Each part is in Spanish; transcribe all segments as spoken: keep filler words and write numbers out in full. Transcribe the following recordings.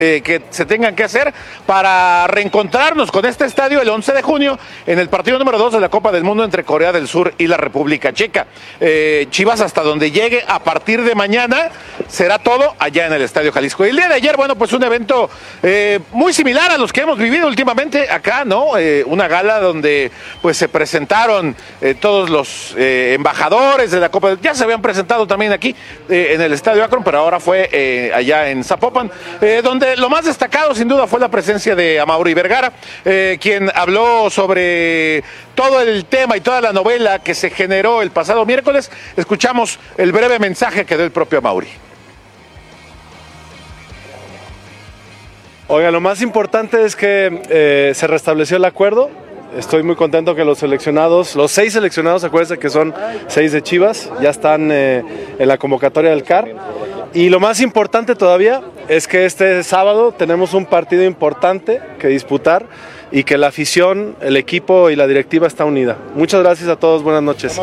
Eh, que se tengan que hacer para reencontrarnos con este estadio el once de junio en el partido número dos de la Copa del Mundo entre Corea del Sur y la República Checa. Eh, Chivas hasta donde llegue a partir de mañana será todo allá en el Estadio Jalisco. Y el día de ayer, bueno, pues un evento eh, muy similar a los que hemos vivido últimamente acá, ¿no? Eh, una gala donde pues se presentaron eh, todos los eh, embajadores de la Copa, ya se habían presentado también aquí eh, en el Estadio Akron, pero ahora fue eh, allá en Zapopan, eh, donde lo más destacado sin duda fue la presencia de Amaury Vergara, eh, quien habló sobre todo el tema y toda la novela que se generó el pasado miércoles. Escuchamos el breve mensaje que dio el propio Amaury. Oiga, lo más importante es que eh, se restableció el acuerdo. Estoy muy contento que los seleccionados, los seis seleccionados, acuérdense que son seis de Chivas, ya están eh, en la convocatoria del C A R. Y lo más importante todavía es que este sábado tenemos un partido importante que disputar y que la afición, el equipo y la directiva está unida. Muchas gracias a todos, buenas noches.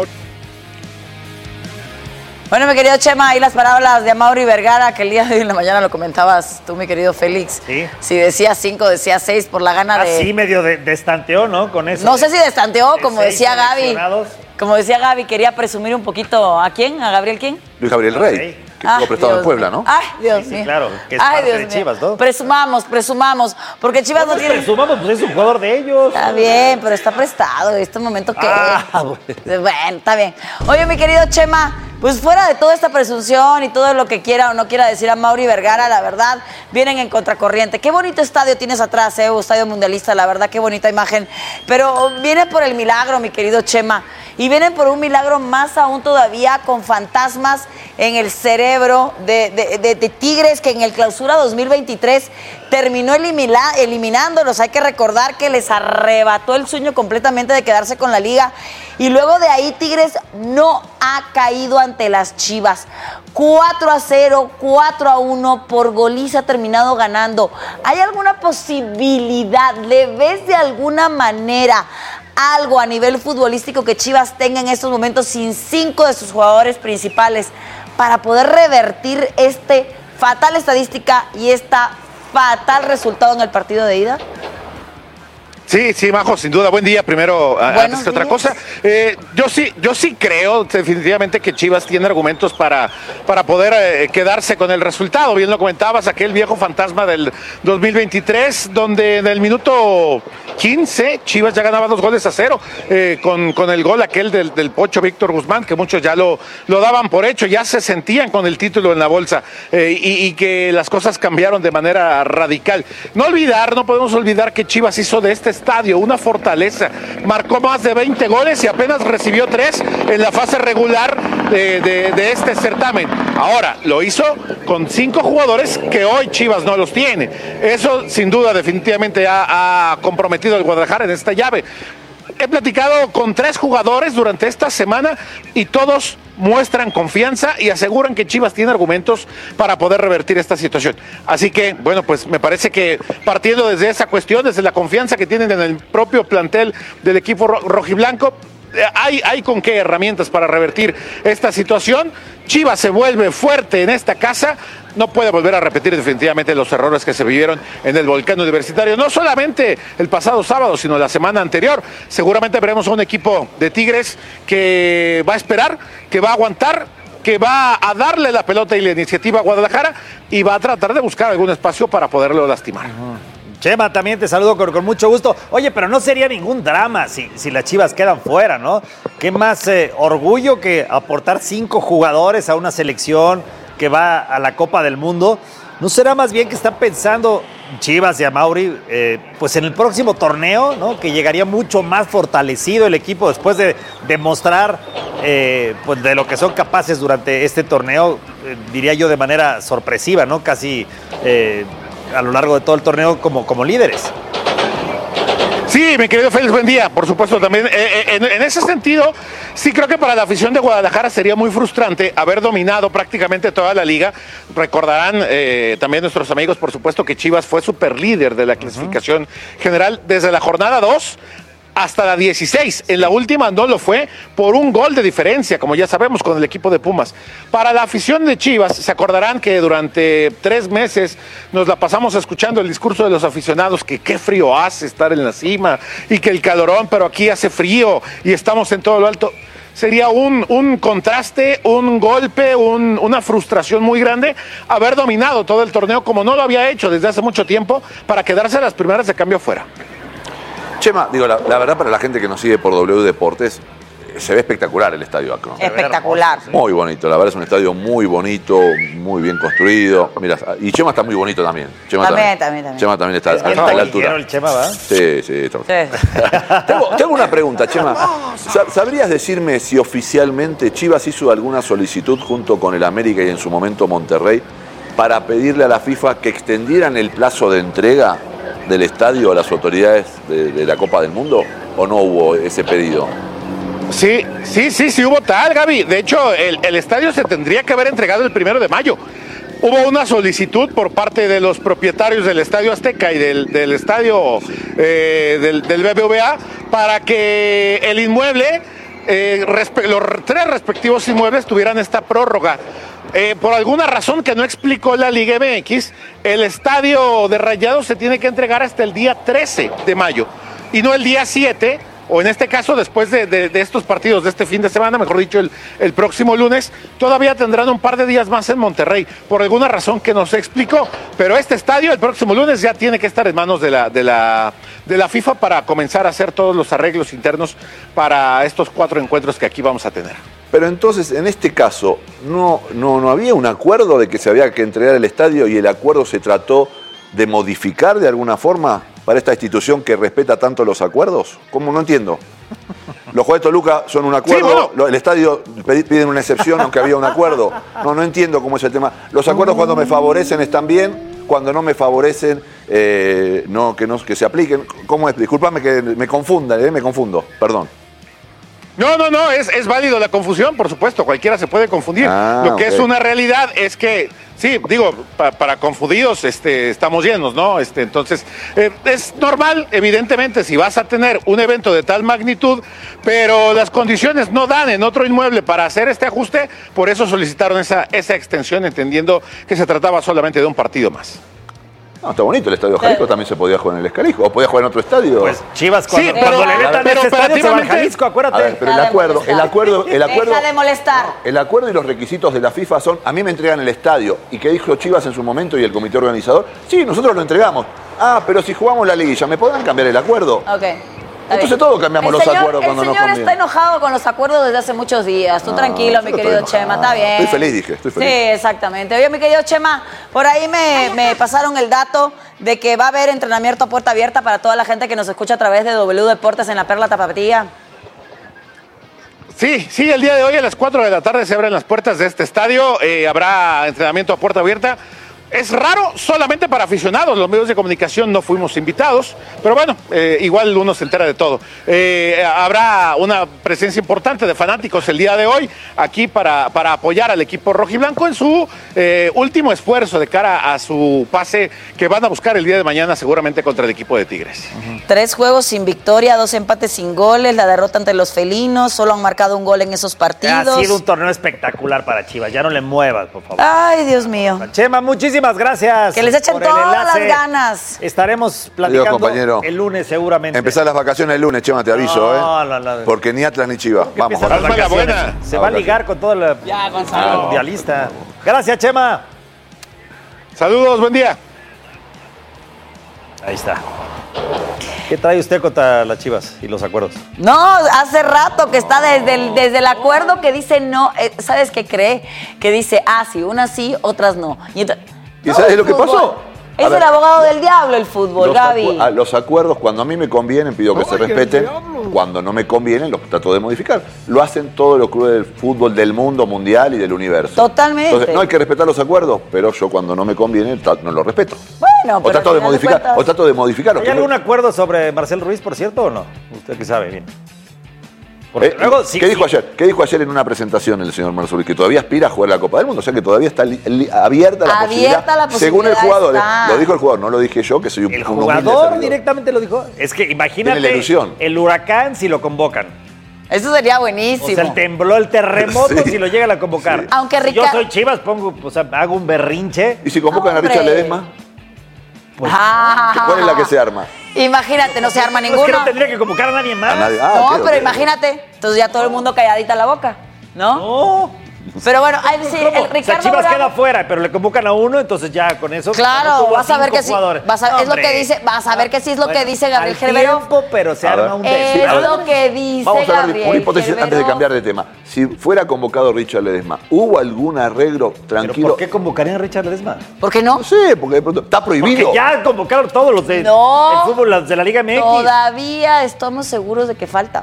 Bueno, mi querido Chema, ahí las palabras de Amaury Vergara, que el día de hoy en la mañana lo comentabas tú, mi querido Félix. Sí. Si decía cinco, decía seis por la gana de... Así medio de, destanteó, ¿no? Con eso. No sé si destanteó, de como seis decía Gaby. Como decía Gaby, quería presumir un poquito. ¿A quién? ¿A Gabriel quién? Luis Gabriel Rey, Okay. que estuvo prestado Dios en Puebla, mío. ¿no? Ay, Dios Sí, mío. sí, claro, que es Ay, parte Dios de mío. Chivas, ¿no? Presumamos, presumamos, porque Chivas no tiene... Presumamos, pues es un jugador de ellos. Está bien, pero está prestado. ¿Este momento qué? Ah, bueno. bueno, está bien. Oye, mi querido Chema, pues fuera de toda esta presunción y todo lo que quiera o no quiera decir Amaury Vergara, la verdad, vienen en contracorriente. Qué bonito estadio tienes atrás, ¿eh? Estadio Mundialista, la verdad, qué bonita imagen. Pero viene por el milagro, mi querido Chema. Y vienen por un milagro más aún todavía, con fantasmas en el cerebro de, de, de, de Tigres, que en el Clausura dos mil veintitrés terminó elimina, eliminándolos. Hay que recordar que les arrebató el sueño completamente de quedarse con la liga. Y luego de ahí Tigres no ha caído ante las Chivas. cuatro a cero, cuatro a uno, por goliza ha terminado ganando. ¿Hay alguna posibilidad, le ves de alguna manera algo a nivel futbolístico que Chivas tenga en estos momentos sin cinco de sus jugadores principales para poder revertir este fatal estadística y esta fatal resultado en el partido de ida? Sí, sí, Majo, sin duda. Buen día, primero, antes que otra cosa. Eh, yo sí, yo sí creo definitivamente que Chivas tiene argumentos para, para poder eh, quedarse con el resultado. Bien lo comentabas, aquel viejo fantasma del dos mil veintitrés, donde en el minuto quince Chivas ya ganaba dos goles a cero, eh, con, con el gol aquel del, del Pocho Víctor Guzmán, que muchos ya lo, lo daban por hecho, ya se sentían con el título en la bolsa, eh, y, y que las cosas cambiaron de manera radical. No olvidar, no podemos olvidar que Chivas hizo de este estadio una fortaleza, marcó más de veinte goles y apenas recibió tres en la fase regular de, de, de este certamen. Ahora, lo hizo con cinco jugadores que hoy Chivas no los tiene. Eso sin duda definitivamente ha, ha comprometido al Guadalajara en esta llave. He platicado con tres jugadores durante esta semana y todos muestran confianza y aseguran que Chivas tiene argumentos para poder revertir esta situación. Así que, bueno, pues me parece que partiendo desde esa cuestión, desde la confianza que tienen en el propio plantel del equipo ro- rojiblanco, Hay, hay con qué herramientas para revertir esta situación. Chivas se vuelve fuerte en esta casa, no puede volver a repetir definitivamente los errores que se vivieron en el Volcán Universitario, no solamente el pasado sábado, sino la semana anterior. Seguramente veremos a un equipo de Tigres que va a esperar, que va a aguantar, que va a darle la pelota y la iniciativa a Guadalajara y va a tratar de buscar algún espacio para poderlo lastimar. Uh-huh. Chema, también te saludo con, con mucho gusto. Oye, pero no sería ningún drama si, si las Chivas quedan fuera, ¿no? ¿Qué más eh, orgullo que aportar cinco jugadores a una selección que va a la Copa del Mundo? ¿No será más bien que están pensando Chivas y Amaury, eh, pues en el próximo torneo, ¿no? Que llegaría mucho más fortalecido el equipo después de demostrar eh, pues de lo que son capaces durante este torneo, eh, diría yo de manera sorpresiva, ¿no? Casi... Eh, a lo largo de todo el torneo como, como líderes. Sí, mi querido Félix, buen día. Por supuesto, también eh, en, en ese sentido, sí creo que para la afición de Guadalajara sería muy frustrante haber dominado prácticamente toda la liga. Recordarán eh, también nuestros amigos, por supuesto, que Chivas fue superlíder de la clasificación uh-huh. general desde la jornada dos hasta la dieciséis. En la última no lo fue por un gol de diferencia, como ya sabemos, con el equipo de Pumas. Para la afición de Chivas, se acordarán que durante tres meses nos la pasamos escuchando el discurso de los aficionados, que qué frío hace estar en la cima y que el calorón, pero aquí hace frío y estamos en todo lo alto. Sería un, un contraste, un golpe, un, una frustración muy grande haber dominado todo el torneo como no lo había hecho desde hace mucho tiempo para quedarse las primeras de cambio afuera. Chema, digo, la, la verdad, para la gente que nos sigue por W Deportes, se ve espectacular el estadio Akron. Espectacular. Muy bonito, la verdad es un estadio muy bonito, muy bien construido. Mira, y Chema está muy bonito también. Chema también, también, también. Chema también está a, a la altura. El Chema, ¿va? Sí, sí. Está... sí. tengo, tengo una pregunta, Chema. ¿Sabrías decirme si oficialmente Chivas hizo alguna solicitud junto con el América y en su momento Monterrey para pedirle a la FIFA que extendieran el plazo de entrega del estadio a las autoridades de, de la Copa del Mundo, o no hubo ese pedido? Sí, sí, sí, sí hubo tal, Gaby. De hecho, el, el estadio se tendría que haber entregado el primero de mayo. Hubo una solicitud por parte de los propietarios del Estadio Azteca y del, del estadio eh, del, del B B V A para que el inmueble, eh, respe- los tres respectivos inmuebles tuvieran esta prórroga. Eh, por alguna razón que no explicó la Liga M X, el estadio de Rayados se tiene que entregar hasta el día trece de mayo y no el día siete, o en este caso después de, de, de estos partidos de este fin de semana, mejor dicho el, el próximo lunes. Todavía tendrán un par de días más en Monterrey, por alguna razón que no se explicó, pero este estadio el próximo lunes ya tiene que estar en manos de la, de la, de la FIFA para comenzar a hacer todos los arreglos internos para estos cuatro encuentros que aquí vamos a tener. Pero entonces, en este caso, ¿no, no, no había un acuerdo de que se había que entregar el estadio y el acuerdo se trató de modificar de alguna forma para esta institución que respeta tanto los acuerdos? ¿Cómo? No entiendo. Los jueces de Toluca son un acuerdo, sí, bueno. El estadio piden una excepción aunque había un acuerdo. No, no entiendo cómo es el tema. Los acuerdos cuando me favorecen están bien, cuando no me favorecen, eh, no, que, no, que se apliquen. ¿Cómo es? Discúlpame que me confunda, eh, me confundo, perdón. No, no, no, es, es válido la confusión, por supuesto, cualquiera se puede confundir. Ah, Lo que okay. es una realidad es que, sí, digo, pa, para confundidos este, estamos llenos, ¿no? Este, entonces, eh, es normal, evidentemente, si vas a tener un evento de tal magnitud, pero las condiciones no dan en otro inmueble para hacer este ajuste, por eso solicitaron esa, esa extensión, entendiendo que se trataba solamente de un partido más. No, está bonito el Estadio Jalisco, también se podía jugar en el Escalijo, o podía jugar en otro estadio. Pues Chivas cuando, sí, cuando pero, le metan pero ese estadio se va al Jalisco, acuérdate. A ver, pero el acuerdo, el acuerdo, el acuerdo, Deja de molestar. el acuerdo y los requisitos de la FIFA son, a mí me entregan el estadio, y que dijo Chivas en su momento y el comité organizador, sí, nosotros lo entregamos. Ah, pero si jugamos la liguilla, ¿me podrán cambiar el acuerdo? Ok. Entonces todos cambiamos los señor, acuerdos cuando nos conviene. El señor está enojado con los acuerdos desde hace muchos días. Tú No, tranquilo, mi querido Chema, está bien. Estoy feliz, dije, estoy feliz. Sí, exactamente. Oye, mi querido Chema, por ahí me, me pasaron el dato de que va a haber entrenamiento a puerta abierta para toda la gente que nos escucha a través de W Deportes en la Perla Tapatía. Sí, sí, el día de hoy a las cuatro de la tarde se abren las puertas de este estadio. Eh, habrá entrenamiento a puerta abierta. Es raro solamente para aficionados, los medios de comunicación no fuimos invitados, pero bueno, eh, igual uno se entera de todo. Eh, habrá una presencia importante de fanáticos el día de hoy aquí para, para apoyar al equipo rojiblanco en su eh, último esfuerzo de cara a su pase que van a buscar el día de mañana seguramente contra el equipo de Tigres. Uh-huh. Tres juegos sin victoria, dos empates sin goles, la derrota ante los felinos, solo han marcado un gol en esos partidos. Ha sido un torneo espectacular para Chivas, ya no le muevas, por favor. Ay, Dios mío. Chema, muchísimas gracias. Que les echen todas las ganas. Estaremos platicando Dios, compañero. el lunes seguramente. Empezar las vacaciones el lunes, Chema, te aviso, no, ¿eh? No, no, no. Porque ni Atlas ni Chivas. Vamos, las vacaciones. Buena. Se va a ligar con todo el ya, Gonzalo. mundialista. Gracias, Chema. Saludos, buen día. Ahí está. ¿Qué trae usted contra las Chivas y los acuerdos? No, hace rato que está desde el, desde el acuerdo que dice no. Eh, ¿Sabes qué cree? Que dice, ah, sí, unas sí, otras no. Y, entonces, ¿Y sabes lo que pasó? Es A el ver, abogado del diablo el fútbol, los, Gaby. acu a, los acuerdos, cuando a mí me convienen, pido que se respeten. Cuando no me convienen, los trato de modificar. Lo hacen todos los clubes del fútbol del mundo mundial y del universo. Totalmente. Entonces, no hay que respetar los acuerdos, pero yo cuando no me conviene, no los respeto. Bueno, o pero trato al de final modificar, cuentas- o trato de modificar. ¿Hay algún acuerdo sobre Marcel Ruiz, por cierto, o no? Usted que sabe bien. Eh, luego, sí, ¿Qué sí. dijo ayer? ¿Qué dijo ayer en una presentación el señor Marcelo? Que todavía aspira a jugar la Copa del Mundo, o sea que todavía está li, li, abierta, la, abierta posibilidad, la posibilidad. Según el jugador, está. Lo dijo el jugador, no lo dije yo, que soy un El un jugador directamente lo dijo. Es que imagínate la ilusión. El Huracán si lo convocan. Eso sería buenísimo. O sea, el tembló el terremoto sí. si lo llegan a convocar. Sí. Aunque si Ricardo... yo soy Chivas, pongo, o sea, hago un berrinche. ¿Y si convocan ¡Hombre! a Richard Ledesma? Pues, ah, ¿cuál es la que se arma? Imagínate, no se arma ninguno. Es que no tendría que convocar a nadie más. A nadie. Ah, no, okay, pero okay. imagínate. Entonces ya todo el mundo calladita la boca, ¿no? No. Pero bueno, ahí sí, el Ricardo o sea, Chivas Bravo, queda fuera, pero le convocan a uno, entonces ya con eso. Claro, vas a ver que sí. Vas a, no, es lo que dice, vas a ver que sí es lo bueno, que dice Gabriel Gerbero. Pero se arma un Es sí, lo que dice Vamos a Gabriel ver una hipótesis Gerbero. antes de cambiar de tema. Si fuera convocado Richard Ledesma, ¿hubo algún arreglo tranquilo? ¿Pero por qué convocarían a Richard Ledesma? ¿Por qué no? No sé, porque de pronto está prohibido. Porque ya convocaron todos los de no, el fútbol los de la Liga M X. Todavía estamos seguros de que falta.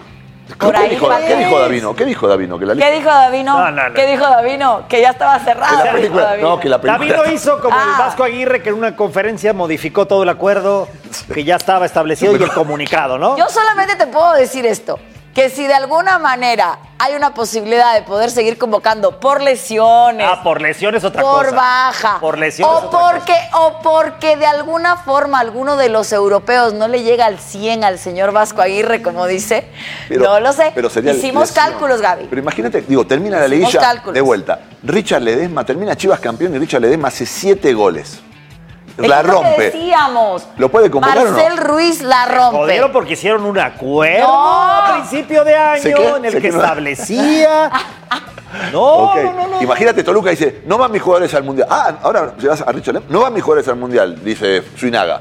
Por ¿Qué, dijo, ¿Qué dijo Davino? ¿Qué dijo Davino? ¿Que la ¿Qué dijo Davino? No, no, no. ¿Qué dijo Davino? Que ya estaba cerrado. Que la película, no, que la película. Davino hizo como ah. el Vasco Aguirre, que en una conferencia modificó todo el acuerdo, que ya estaba establecido y el comunicado, ¿no? Yo solamente te puedo decir esto, que si de alguna manera hay una posibilidad de poder seguir convocando por lesiones. Ah, por lesiones otra por cosa. Por baja. Por lesiones o otra porque, cosa. O porque de alguna forma alguno de los europeos no le llega al cien al señor Vasco Aguirre, como dice. Pero, no lo sé. Pero sería Hicimos lesión. cálculos, Gaby. Pero imagínate, digo, termina la liguilla cálculos. de vuelta. Richard Ledesma, termina Chivas campeón y Richard Ledesma hace siete goles. La es rompe. Lo que decíamos. ¿Lo puede convocar Marcel o no? Ruiz la rompe. Jodieron porque hicieron un acuerdo no. a principio de año en el que, que no. establecía. No, okay. no, no, no. Imagínate, Toluca dice, no van mis jugadores al Mundial. Ah, ahora llevas a Richard Ledesma. No van mis jugadores al Mundial, dice Suinaga.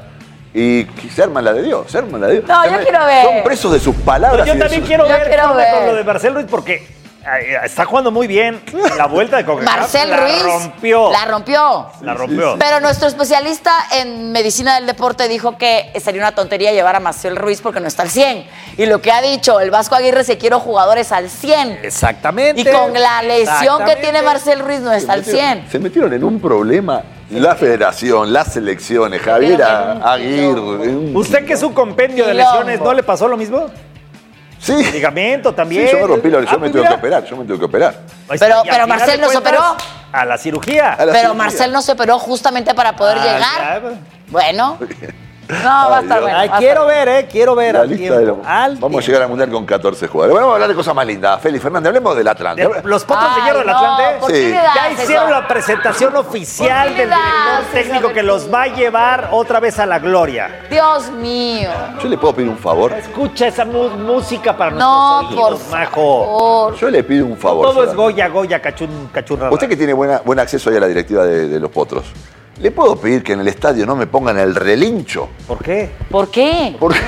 Y se arman la de Dios, se arman la de Dios. No, yo quiero ver. Son presos de sus palabras. No, yo también sus... quiero yo ver, quiero ver con lo de Marcel Ruiz porque está jugando muy bien. La vuelta de CONCACAF Marcel la Ruiz rompió. La rompió. La rompió. Sí, sí. Pero nuestro especialista en medicina del deporte dijo que sería una tontería llevar a Marcel Ruiz porque no está al cien. Y lo que ha dicho el Vasco Aguirre es que quiero jugadores al cien. Exactamente. Y con la lesión que tiene Marcel Ruiz no está al cien. Se metieron en un problema. La federación, las selecciones, Javier Aguirre. ¿Usted que es un compendio de lesiones, no le pasó lo mismo? Sí. Ligamento también. Sí, yo me rompí la, yo ah, me tuve que operar, yo me tuve que operar. Pero, pero Marcel no se operó. A la cirugía. A la pero cirugía. Marcel no se operó justamente para poder ah, llegar. Ya. Bueno. No, va a estar bueno. Ay, quiero ver, eh, quiero ver. Al tiempo. De lo, al vamos tiempo. a llegar al Mundial con catorce jugadores. Bueno, vamos a hablar de cosas más lindas. Félix Fernández, hablemos del Atlante. De, ¿Los potros Ay, de hierro del no, Atlante? ¿por sí. qué Ya hicieron eso? La presentación oficial del director técnico que los va a llevar otra vez a la gloria. Dios mío. ¿Yo le puedo pedir un favor? Escucha esa mu música para no, nuestros oídos, por majo. Favor. Yo le pido un favor. No todo es Goya, Goya, cachun, cachurra. Usted que tiene buena, buen acceso ahí a la directiva de, de los potros. ¿Le puedo pedir que en el estadio no me pongan el relincho? ¿Por qué? ¿Por qué? ¿Por qué?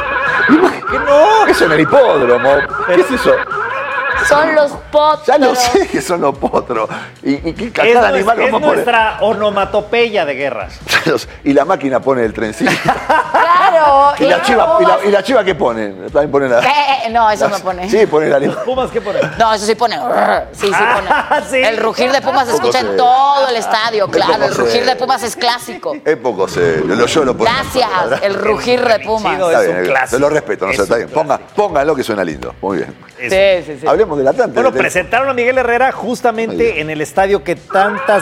¿Qué no? Eso en el hipódromo. ¿Qué es eso? Son los potros. Ya lo sé que son los potros. ¿Y, y qué cada es, animal es vamos a poner? nuestra onomatopeya de guerras. Y la máquina pone el trencito. Claro. ¿Y, y, la chiva, y, la, ¿Y la chiva qué pone? También pone la... ¿Qué? No, eso la, no pone. Sí, pone la... ¿Los Pumas qué pone? No, eso sí pone. Sí, sí pone. ¿Sí? El rugir de Pumas se escucha en todo el estadio, claro. El rugir de Pumas es clásico. Es poco serio. Lo, yo lo pongo. Gracias. El rugir de Pumas. Está es bien, un clásico. se lo respeto, no sé, está bien. Ponga, póngalo que suena lindo. Muy bien. Sí, sí, sí. Hablemos del Atlante. Bueno, presentaron a Miguel Herrera justamente en el estadio que tantas,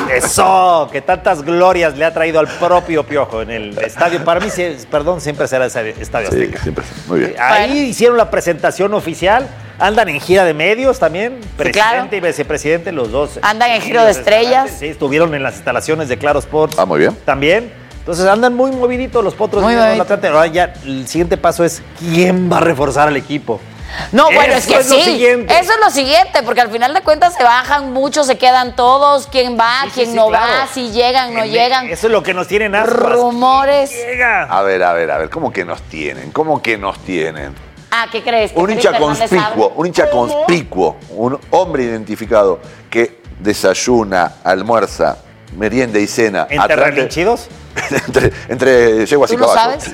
eso, que tantas glorias le ha traído al propio Piojo. En el estadio, para mí, perdón, siempre será ese estadio sí, Azteca. Siempre, muy bien. Ahí bueno. hicieron la presentación oficial. Andan en gira de medios también, presidente sí, claro. y vicepresidente, los dos. Andan en giro de estrellas. Sí, estuvieron en las instalaciones de Claro Sports. Ah, muy bien. También. Entonces andan muy moviditos los potros. Muy de Atlante. Ahora ya el siguiente paso es ¿quién va a reforzar al equipo? No, bueno, eso es que es sí. Lo siguiente. Eso es lo siguiente, porque al final de cuentas se bajan muchos, se quedan todos. ¿Quién va? Sí, ¿Quién sí, sí, no claro. va? Si llegan, no en llegan. Eso es lo que nos tienen aspas. Rumores. Llega. A ver, a ver, a ver. ¿Cómo que nos tienen? ¿Cómo que nos tienen? Ah, ¿qué crees? Un hincha conspicuo, un hincha conspicuo, un hombre identificado que desayuna, almuerza, merienda y cena. ¿Entre relinchidos? entre, entre yeguas y caballos. ¿Tú lo sabes?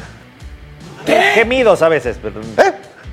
Gemidos a veces. Pero... ¿Eh?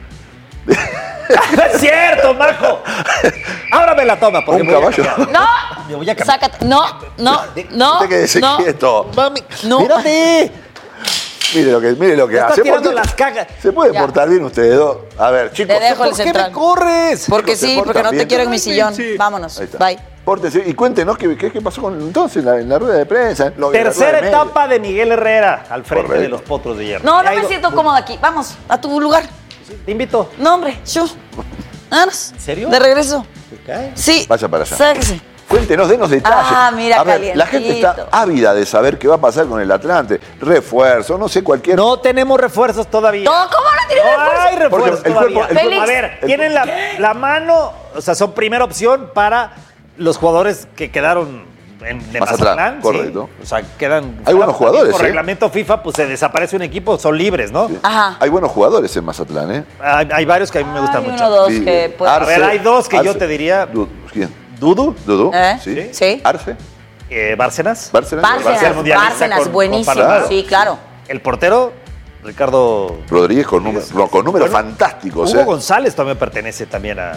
¡Es cierto, majo! Ábrame la toma, porque ¿Un me voy caballo? A no, me voy a sácate. No, no, no. Usted quédese no. quieto. Mami, no. mírate. Mire lo que, mire lo que Estás hace. tirando ¿Por qué? las cagas. Se puede Ya. portar bien ustedes dos. A ver, chicos. Te dejo el ¿Por qué central. me corres? Porque Se sí, portan porque no te bien. quiero en mi sillón. Sí. Vámonos. Ahí está. Bye. Pórtese y cuéntenos qué, qué, qué pasó con entonces en la, en la rueda de prensa. Lo- en la Tercera rueda de medios. etapa de Miguel Herrera al frente Correcto. de los Potros de Hierro. No, Ya no ha me ido- siento cómoda aquí. Vamos, a tu lugar. Te invito. No, hombre, yo. Vámonos. ¿En serio? De regreso. ¿Te cae? Sí. Vaya para allá. Sáquese. Cuéntenos, denos detalles. Ah, mira, A ver, la gente está calientito. ávida de saber qué va a pasar con el Atlante. Refuerzo, no sé, cualquier... No tenemos refuerzos todavía. No, ¿cómo no tiene No refuerzo? hay refuerzos Porque el todavía. cuerpo- el cuerpo- A ver, tienen la, la mano, o sea, son primera opción para los jugadores que quedaron en, de Mazatlán, Mazatlán. ¿sí? correcto. O sea, quedan... Hay buenos jugadores, Por ¿eh? reglamento FIFA, pues se desaparece un equipo, son libres, ¿no? Ajá. Hay buenos jugadores en Mazatlán, ¿eh? Hay, hay varios que a mí me gustan Hay mucho. uno o dos Sí. que pues, A ver, hay dos que yo te diría- Du- ¿Quién? Dudu, ¿Dudu? ¿Eh? Sí. Sí. ¿Arce? eh, Bárcenas, ¿Bárcenas? Bárcenas, mundialista Bárcenas, con- con buenísimo. Panamá. Sí, claro. el portero, Ricardo... Rodríguez con, número- no, con números Bueno, fantásticos, Hugo ¿eh? González también pertenece también a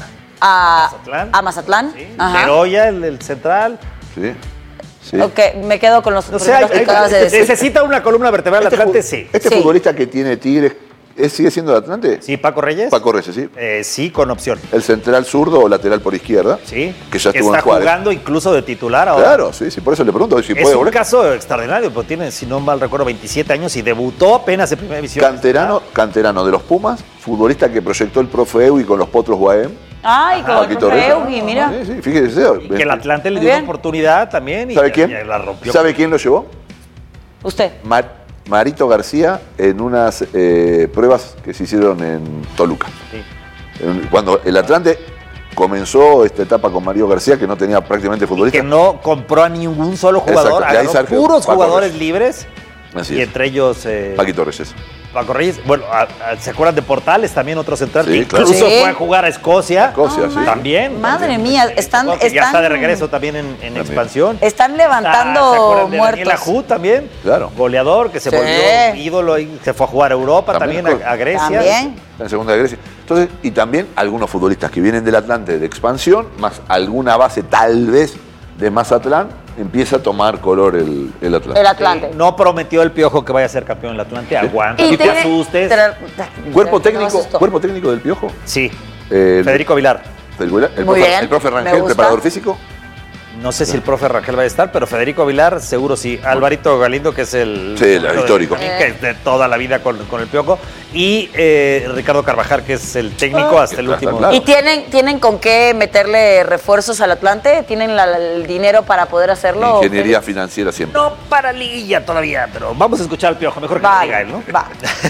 A Mazatlán. A Mazatlán. ¿sí? Ajá. Leroya, el, el central. Sí. Sí. Ok, me quedo con los No sé, hay- primeros que hay- acabas de decir. necesita una columna vertebral Este, Atlante, fu- sí. este Sí. futbolista que tiene Tigres, ¿es- ¿sigue siendo el Atlante? Sí, Paco Reyes. Paco Reyes, sí. Eh, sí, con opción. El central zurdo o lateral por izquierda. Sí. Que ya estuvo está en Juárez. jugando incluso de titular ahora. Claro, sí, sí, por eso le pregunto si Es puede un volver. caso extraordinario, porque tiene, si no mal recuerdo, veintisiete años y debutó apenas en primera división. Canterano, canterano de los Pumas, futbolista que proyectó el profe Ewi con los Potros Guaem. Ay, con el Paquito profe Rico. Eugi, mira. Sí, sí, fíjese. Y que el Atlante le Muy dio una bien. oportunidad también. Y ¿Sabe y quién? la rompió. ¿Sabe quién lo llevó? Usted. Mar- Marito García en unas eh, pruebas que se hicieron en Toluca. Sí. En- Cuando el Atlante comenzó esta etapa con Mario García, que no tenía prácticamente futbolista. Que no compró a ningún solo jugador, Exacto, y ahí agarró Sergio puros Paco jugadores Reyes. libres. Así y es. entre ellos eh, Paquito Reyes. Paco Reyes. Bueno, a- a- ¿se acuerdan de Portales? También otro central. Sí, que claro. incluso Sí. fue a jugar a Escocia. Escocia, sí. También. Madre también. mía, están, Que ya están, está de regreso también en, en expansión. están Ah, ¿se levantando acuerdan de muertos. Daniel Ajú también? Claro. Goleador que se Sí. volvió ídolo y se fue a jugar a Europa También, también, a, a Grecia. También. En segunda de Grecia. Entonces, y también algunos futbolistas que vienen del Atlante de expansión, más alguna base tal vez de Mazatlán, empieza a tomar color el, el Atlante. El Atlante. No prometió el Piojo que vaya a ser campeón del Atlante. Aguanta. Y No te tiene- asustes. Tra- ¿Cuerpo no técnico, asustó. cuerpo técnico del Piojo? Sí. Eh, Federico Vilar. Federico Vilar, el, Muy profe, bien, el profe me Rangel, gusta. preparador físico. No sé si el profe Rangel va a estar, pero Federico Vilar seguro sí. Alvarito Galindo, que es el, Sí, el histórico. que es de toda la vida con, con el Piojo. Y eh, Ricardo Carvajal, que es el técnico hasta el claro, último. claro. ¿Y tienen, tienen con qué meterle refuerzos al Atlante? ¿Tienen la- el dinero para poder hacerlo? Ingeniería financiera siempre. No para liguilla todavía, pero vamos a escuchar al Piojo. Mejor que lo diga Vaya, él, ¿no? va.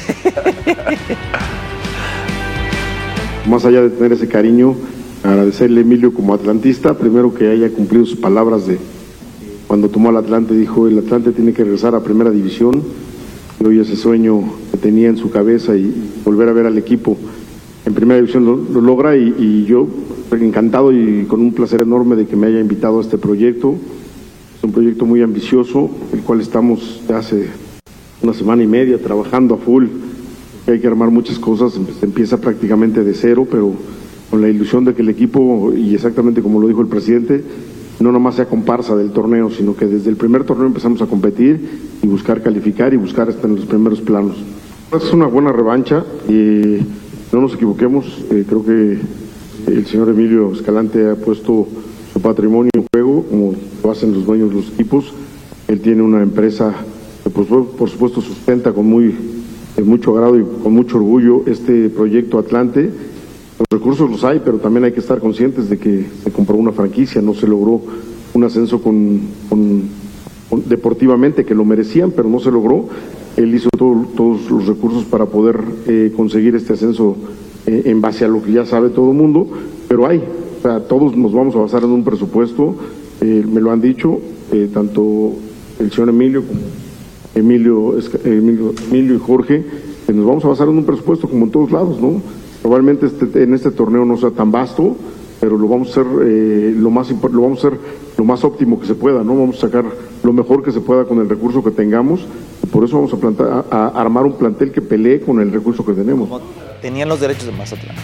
Más allá de tener ese cariño, agradecerle a Emilio como atlantista, primero que haya cumplido sus palabras de cuando tomó al Atlante, dijo el Atlante tiene que regresar a primera división, y hoy ese sueño que tenía en su cabeza y volver a ver al equipo en primera división lo, lo logra y, y yo encantado y con un placer enorme de que me haya invitado a este proyecto. Es un proyecto muy ambicioso, el cual estamos ya hace una semana y media trabajando a full. Hay que armar muchas cosas, se empieza prácticamente de cero, pero con la ilusión de que el equipo, y exactamente como lo dijo el presidente, no nomás sea comparsa del torneo, sino que desde el primer torneo empezamos a competir y buscar calificar y buscar estar en los primeros planos. Es una buena revancha y no nos equivoquemos, eh, creo que el señor Emilio Escalante ha puesto su patrimonio en juego, como lo hacen los dueños de los equipos. Él tiene una empresa que pues, por supuesto sustenta con muy de mucho agrado y con mucho orgullo este proyecto Atlante. Los recursos los hay, pero también hay que estar conscientes de que se compró una franquicia, no se logró un ascenso con, con, con deportivamente, que lo merecían, pero no se logró. Él hizo todo, todos los recursos para poder eh, conseguir este ascenso eh, en base a lo que ya sabe todo el mundo, pero hay, o sea, todos nos vamos a basar en un presupuesto, eh, me lo han dicho, eh, tanto el señor Emilio como Emilio, Emilio, Emilio y Jorge, que nos vamos a basar en un presupuesto como en todos lados, ¿no? Probablemente este, en este torneo no sea tan vasto, pero lo vamos a hacer eh, lo más lo vamos a hacer lo más óptimo que se pueda, ¿no? Vamos a sacar lo mejor que se pueda con el recurso que tengamos, y por eso vamos a, plantar, a, a armar un plantel que pelee con el recurso que tenemos. Tenían los derechos de Mazatlán.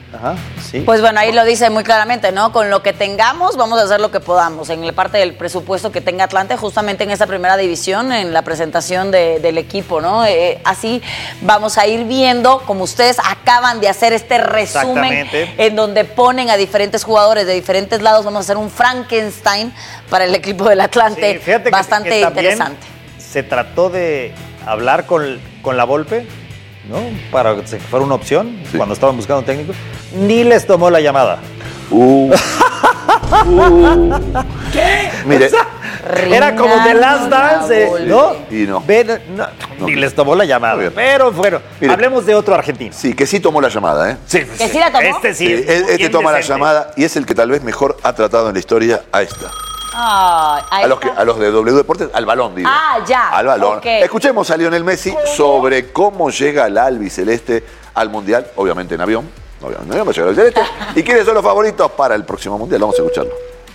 Ajá, sí. Pues bueno, ahí lo dice muy claramente, ¿no? Con lo que tengamos, vamos a hacer lo que podamos. En la parte del presupuesto que tenga Atlante, justamente en esa primera división, en la presentación de, del equipo, ¿no? Eh, así vamos a ir viendo, como ustedes acaban de hacer este resumen, en donde ponen a diferentes jugadores de diferentes lados. Vamos a hacer un Frankenstein para el equipo del Atlante. Sí, fíjate bastante que, que interesante. Se trató de hablar con, con la Volpe, ¿no? Para que fuera una opción, sí, cuando estaban buscando técnicos. Ni les tomó la llamada. Uh. uh. ¿Qué? Mire, o sea, era como The Last Dance, ¿no? Y no. Ven, no, no. Ni les tomó la llamada. Pero bueno, mire, hablemos de otro argentino. Sí, que sí tomó la llamada, ¿eh? Sí, ¿Que sí, sí la tomó? Este sí. sí este toma decente. La llamada y es el que tal vez mejor ha tratado en la historia a esta. Ah, a, los que, a los de W Deportes, al balón, digo. Ah, ya. Al balón. Okay. Escuchemos a Lionel Messi sobre cómo llega el albiceleste al Mundial, obviamente en avión. Obviamente en avión va a llegar al celeste. ¿Y quiénes son los favoritos para el próximo Mundial? Vamos a escucharlo.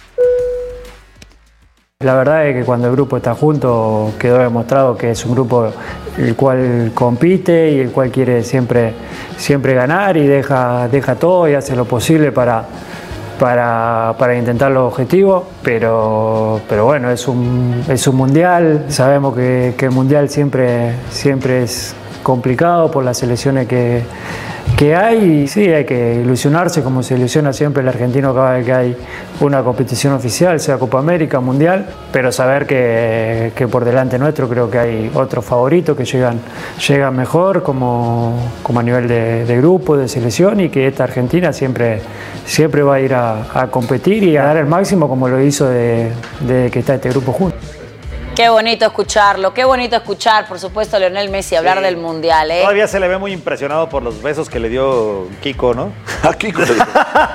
La verdad es que cuando el grupo está junto quedó demostrado que es un grupo el cual compite y el cual quiere siempre, siempre ganar y deja, deja todo y hace lo posible para... Para, para intentar los objetivos, pero, pero bueno, es un, es un mundial, sabemos que, que el mundial siempre, siempre es complicado por las selecciones que, que hay y sí, hay que ilusionarse como se ilusiona siempre el argentino cada vez que hay una competición oficial, sea Copa América, Mundial, pero saber que, que por delante nuestro creo que hay otros favoritos que llegan, llegan mejor como, como a nivel de, de grupo, de selección y que esta Argentina siempre, siempre va a ir a, a competir y a dar el máximo como lo hizo de, de que está este grupo junto. Qué bonito escucharlo, qué bonito escuchar, por supuesto, a Lionel Messi hablar sí. del Mundial, ¿eh? Todavía se le ve muy impresionado por los besos que le dio Kiko, ¿no? A Kiko. Dios.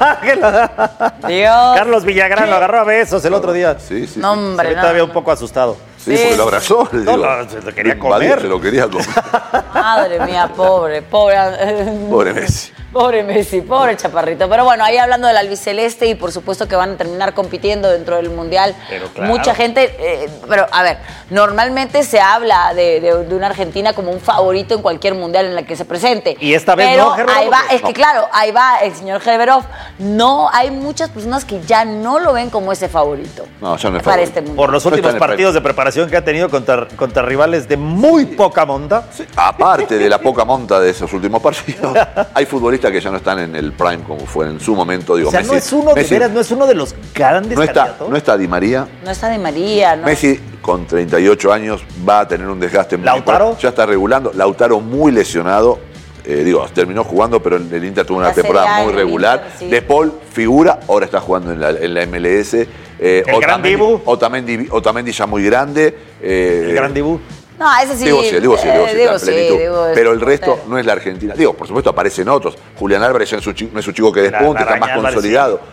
Carlos Villagrán ¿Qué? Lo agarró a besos el otro día. Sí, sí. No, hombre, se ve no, todavía no. un poco asustado. Sí, sí, porque lo abrazó. No, no, se lo quería comer. Se lo quería comer. Madre mía, pobre, pobre. Pobre Messi. Pobre Messi, pobre chaparrito. Pero bueno, ahí hablando del albiceleste y por supuesto que van a terminar compitiendo dentro del Mundial. Pero claro. Mucha gente, eh, pero a ver, normalmente se habla de, de, de una Argentina como un favorito en cualquier Mundial en la que se presente. Y esta vez pero no, Gerberov, ahí va, no. es que claro, ahí va el señor Gerberov. No, hay muchas personas que ya no lo ven como ese favorito. No, ya no es para favorito. este Mundial. Por los últimos no partidos de preparación que ha tenido contra, contra rivales de muy poca monta. Sí. Aparte de la poca monta de esos últimos partidos, hay futbolistas que ya no están en el prime como fue en su momento. Digo, o sea, Messi, no es uno Messi, de veras, no es uno de los grandes no está, candidatos. no está Di María. No está Di María, ¿no? Messi con treinta y ocho años va a tener un desgaste muy ¿Lautaro? Importante. Ya está regulando. Lautaro muy lesionado. Eh, digo, terminó jugando, pero el Inter tuvo una la temporada muy regular. Inter, sí. De Paul figura, ahora está jugando en la, en la M L S. Eh, el gran Dibu. Otamendi, Otamendi ya muy grande. Eh, el gran Dibu. No, ese sí. Digo sí, digo sí, digo sí, eh, digo sí, digo pero el resto portero. No es la Argentina. Digo, por supuesto aparecen otros. Julián Álvarez ya no es su chico que despunte, está más Álvarez, consolidado. Sí.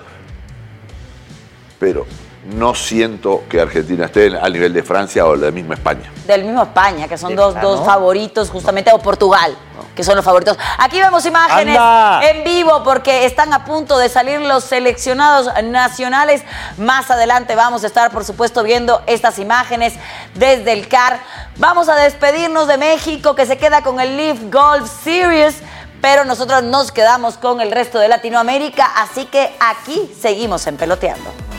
Pero no siento que Argentina esté al nivel de Francia o de la misma España. Del mismo España, que son ¿De dos, verdad, dos no? favoritos justamente, o Portugal, no. que son los favoritos. Aquí vemos imágenes ¡Anda! En vivo porque están a punto de salir los seleccionados nacionales. Más adelante vamos a estar, por supuesto, viendo estas imágenes desde el C A R. Vamos a despedirnos de México, que se queda con el Leaf Golf Series, pero nosotros nos quedamos con el resto de Latinoamérica, así que aquí seguimos en Peloteando.